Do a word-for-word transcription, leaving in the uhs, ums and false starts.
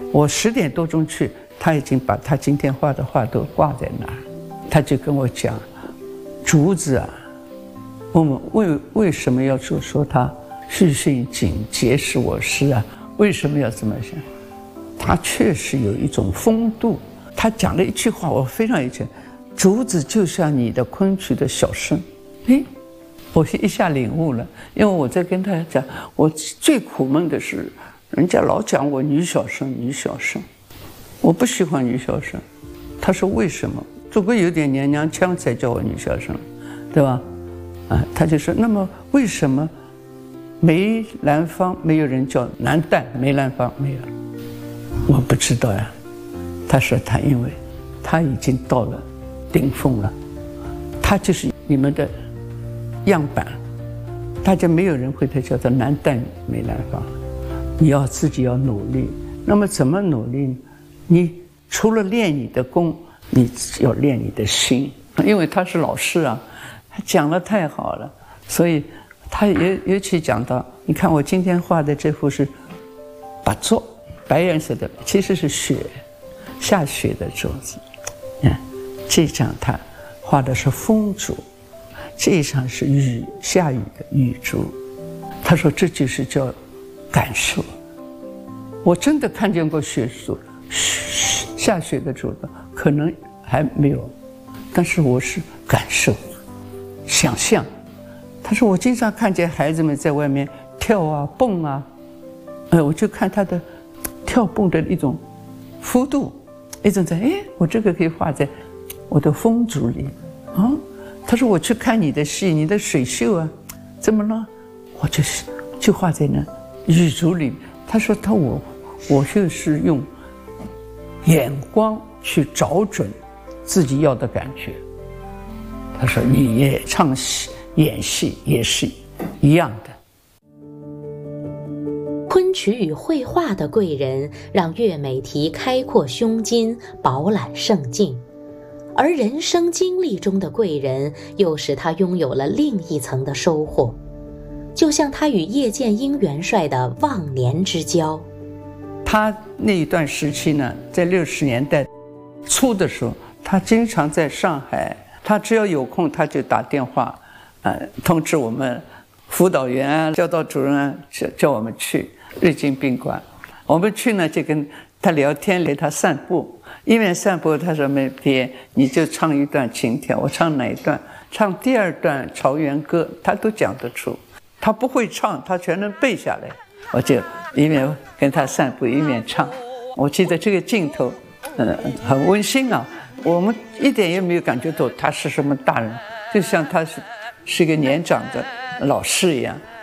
我十点多钟去，他已经把他今天画的画都挂在那儿。他就跟我讲，竹子啊，我们为为什么要说说它续性紧结使我师啊？为什么要这么想？它确实有一种风度。他讲了一句话，我非常有钱。竹子就像你的昆曲的小生，诶，我一下领悟了。因为我在跟他讲，我最苦闷的是，人家老讲我女小生，女小生，我不喜欢女小生。他说为什么？总归有点娘娘腔才叫我女小生，对吧？啊，他就说，那么为什么梅兰芳没有人叫男旦？梅兰芳没有，我不知道呀。他说他因为他已经到了顶峰了，他就是你们的样板，大家没有人会再叫他男旦梅兰芳。你要自己要努力。那么怎么努力呢？你除了练你的功，你要练你的心。因为他是老师啊，他讲得太好了，所以他尤尤其讲到，你看我今天画的这幅是白竹，白颜色的，其实是雪，下雪的竹子。嗯，这张他画的是风竹，这张是雨，下雨的雨竹。他说这就是叫感受。我真的看见过雪竹，下雪的竹子，可能还没有，但是我是感受、想象。他说我经常看见孩子们在外面跳啊、蹦啊，呃，我就看他的跳蹦的一种幅度，一种在，哎，我这个可以画在我的风竹里啊。他说我去看你的戏，你的水袖啊，怎么了？我就是就画在那雨竹里。他说他我我就是用眼光去找准自己要的感觉。他说你也唱戏演戏也是一样的。 昆曲与绘画的贵人让岳美缇开阔胸襟，饱览圣境，而人生经历中的贵人又使他拥有了另一层的收获，就像他与叶剑英元帅的忘年之交。 他那一段时期呢，在六十年代初的时候，他经常在上海，他只要有空他就打电话，呃，通知我们辅导员啊、教导主任啊，叫叫我们去瑞金宾馆。我们去呢，就跟他聊天，陪他散步。一面散步，他说美缇，你就唱一段情调，我唱哪一段？唱第二段朝元歌，他都讲得出。他不会唱，他全能背下来。我就一面跟他散步，一面唱。我记得这个镜头，嗯，很温馨啊。我们一点也没有感觉到他是什么大人，就像他是是一个年长的老师一样。